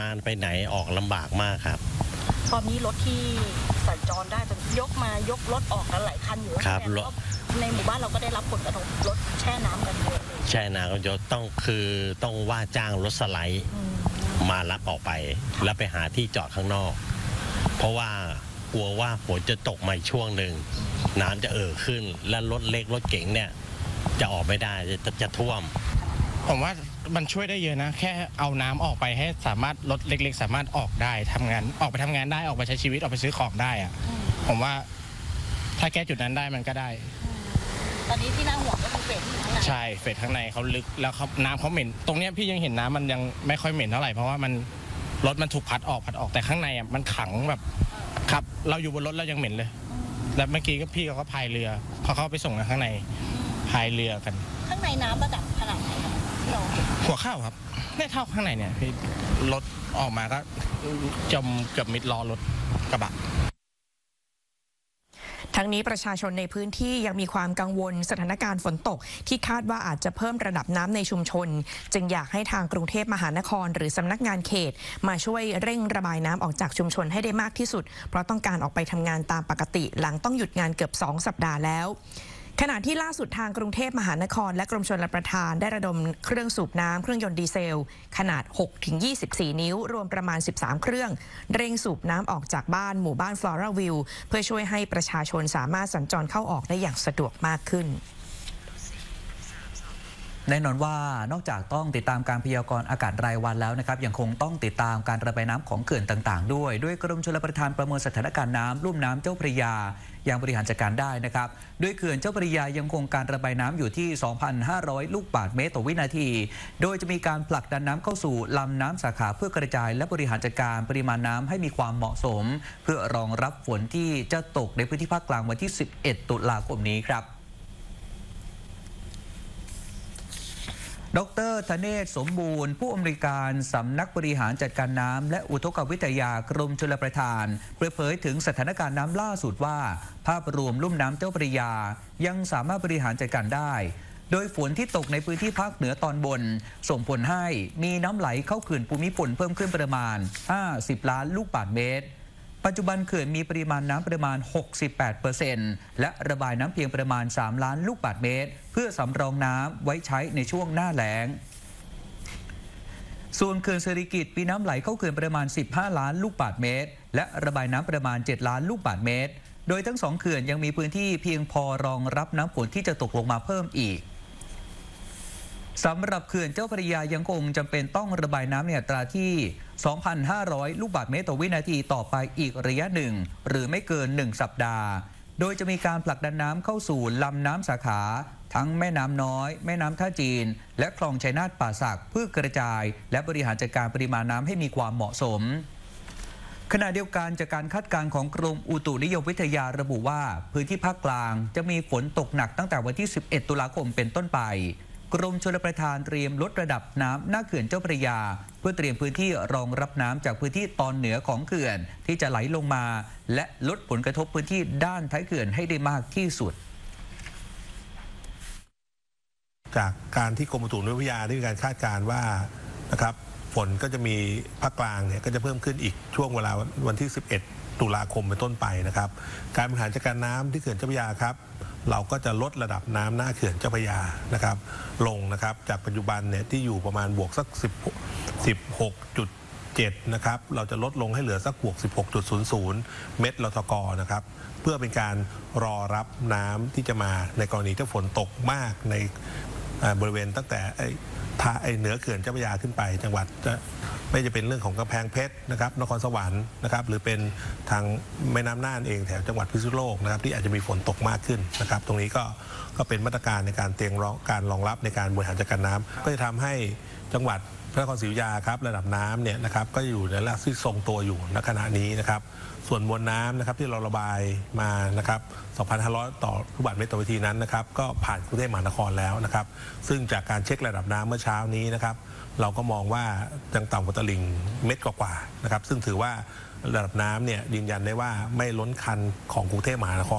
านไปไหนออกลำบากมากครับตอนนี้รถที่สัญจรได้จะยกรถออกกันหลายคันอยู่ครับในหมู่บ้านเราก็ได้รับผลกระทบรถแช่น้ำกันเยอะเลยแช่น้ำก็ต้องว่าจ้างรถสไลด์มารับออกไปแล้วไปหาที่จอดข้างนอกเพราะว่ากลัวว่าฝนจะตกมาอีกช่วงหนึ่งน้ำจะขึ้นและรถเล็กรถเก๋งเนี่ยจะออกไม่ได้จะท่วมผมว่ามันช่วยได้เยอะนะแค่เอาน้ำออกไปให้สามารถรถเล็กๆสามารถออกได้ออกไปทำงานได้ออกไปใช้ชีวิตออกไปซื้อของได้อะผมว่าถ้าแก้จุดนั้นได้มันก็ได้ตอนนี้ที่น่าห่วงก็คือเฟสข้างในใช่เฟสข้างในเขาลึกแล้วน้ำเขาเหม็นตรงนี้พี่ยังเห็นน้ำมันยังไม่ค่อยเหม็นเท่าไหร่เพราะว่ามันรถมันถูกพัดออกแต่ข้างในอ่ะมันขังแบบครับเราอยู่บนรถเรายังเหม็นเลยแล้วเมื่อกี้ก็พี่เขาพายเรือพอเขาไปส่งข้างในพายเรือกันข้างในน้ำระดับขนาดไหนหัวเข้าครับไม่เท่าข้างในเนี่ยพี่รถออกมาก็จมเกือบมิดล้อรถกระบะทั้งนี้ประชาชนในพื้นที่ยังมีความกังวลสถานการณ์ฝนตกที่คาดว่าอาจจะเพิ่มระดับน้ำในชุมชนจึงอยากให้ทางกรุงเทพมหานครหรือสำนักงานเขตมาช่วยเร่งระบายน้ำออกจากชุมชนให้ได้มากที่สุดเพราะต้องการออกไปทำงานตามปกติหลังต้องหยุดงานเกือบ2 สัปดาห์แล้วขณะที่ล่าสุดทางกรุงเทพมหานครและกรมชลประทานได้ระดมเครื่องสูบน้ำเครื่องยนต์ดีเซลขนาด 6-24 นิ้วรวมประมาณ 13 เครื่องเร่งสูบน้ำออกจากบ้านหมู่บ้านฟลอราวิวเพื่อช่วยให้ประชาชนสามารถสัญจรเข้าออกได้อย่างสะดวกมากขึ้นแน่นอนว่านอกจากต้องติดตามการพยากรณ์อากาศรายวันแล้วนะครับยังคงต้องติดตามการระบายน้ำของเขื่อนต่างๆด้วยกรมชลประทานประเมินสถานการณ์น้ำลุ่มน้ำเจ้าพระยายังบริหารจัดการได้นะครับด้วยเขื่อนเจ้าพระยายังคงการระบายน้ำอยู่ที่ 2,500 ลูกบาศก์เมตรต่อวินาทีโดยจะมีการผลักดันน้ำเข้าสู่ลำน้ำสาขาเพื่อกระจายและบริหารจัดการปริมาณน้ำให้มีความเหมาะสมเพื่อรองรับฝนที่จะตกในพื้นที่ภาคกลางวันที่ 11 ตุลาคมนี้ครับดร.ธเนศ สมบูรณ์ผู้อำนวยการสำนักบริหารจัดการน้ำและอุทกวิทยากรมชลประทานเปิดเผยถึงสถานการณ์น้ำล่าสุดว่าภาพรวมลุ่มน้ำเจ้าพระยายังสามารถบริหารจัดการได้โดยฝนที่ตกในพื้นที่ภาคเหนือตอนบนส่งผลให้มีน้ำไหลเข้าเขื่อนภูมิพลเพิ่มขึ้นประมาณ50 ล้านลูกบาศก์เมตรปัจจุบันเขื่อนมีปริมาณน้ำประมาณ 68% และระบายน้ำเพียงประมาณ3 ล้านลูกบาศก์เมตรเพื่อสำรองน้ำไว้ใช้ในช่วงหน้าแล้งส่วนเขื่อนสิริกิติ์มีน้ำไหลเข้าเขื่อนประมาณ15 ล้านลูกบาศก์เมตรและระบายน้ำประมาณ7 ล้านลูกบาศก์เมตรโดยทั้ง2เขื่อนยังมีพื้นที่เพียงพอรองรับน้ำฝนที่จะตกลงมาเพิ่มอีกสำหรับเขื่อนเจ้าพระยายังคงจำเป็นต้องระบายน้ำในอัตราที่ 2,500 ลูกบาศก์เมตรต่อวินาทีต่อไปอีกระยะหนึ่งหรือไม่เกิน1 สัปดาห์โดยจะมีการผลักดันน้ำเข้าสู่ลำน้ำสาขาทั้งแม่น้ำน้อยแม่น้ำท่าจีนและคลองชัยนาทป่าสักเพื่อกระจายและบริหารจัดการปริมาณน้ำให้มีความเหมาะสมขณะเดียวกันจากการคาดการณ์ของกรมอุตุนิยมวิทยาระบุว่าพื้นที่ภาคกลางจะมีฝนตกหนักตั้งแต่วันที่ 11 ตุลาคมเป็นต้นไปกรมชลประทานเตรียมลดระดับน้ำหน้าเขื่อนเจ้าพระยาเพื่อเตรียมพื้นที่รองรับน้ำจากพื้นที่ตอนเหนือของเขื่อนที่จะไหลลงมาและลดผลกระทบพื้นที่ด้านท้ายเขื่อนให้ได้มากที่สุดจากการที่กรมอุตุนิยมวิทยาได้มีการคาดการณ์ว่านะครับฝนก็จะมีภาคกลางเนี่ยก็จะเพิ่มขึ้นอีกช่วงเวลาวันที่ 11 ตุลาคมเป็นต้นไปนะครับการบริหารจัดการน้ำที่เขื่อนเจ้าพระยาครับเราก็จะลดระดับน้ำหน้าเขื่อนเจ้าพระยานะครับลงนะครับจากปัจจุบันเนี่ยที่อยู่ประมาณบวกสัก16.7นะครับเราจะลดลงให้เหลือสักบวก 16.00 เมตรลทกนะครับเพื่อเป็นการรอรับน้ำที่จะมาในกรณีที่ฝนตกมากในบริเวณตั้งแต่เหนือเขื่อนเจ้าพระยาขึ้นไปจังหวัดไม่จะเป็นเรื่องของกำแพงเพชรนะครับนครสวรรค์นะครับหรือเป็นทางแม่น้ำน่านเองแถวจังหวัดพิษณุโลกนะครับที่อาจจะมีฝนตกมากขึ้นนะครับตรงนี้ก็เป็นมาตรการในการเตรียมการรองรับในการบริหารจัดการน้ำก็จะทำให้จังหวัดพระนครศรีอยุธยาครับระดับน้ำเนี่ยนะครับก็อยู่ในระดับที่ทรงตัวอยู่ณขณะนี้นะครับส่วนมวลน้ำนะครับที่เราระบายมานะครับ 2,500 ต่อลูกบาศก์เมตรต่อวินาทีนั้นนะครับก็ผ่านกรุงเทพมหานครแล้วนะครับซึ่งจากการเช็คระดับน้ำเมื่อเช้านี้นะครับเราก็มองว่ายังต่ำกว่าตลิ่งเมตรกว่าๆนะครับซึ่งถือว่าระดับน้ำเนี่ยยืนยันได้ว่าไม่ล้นคันของกรุงเทพมหานคร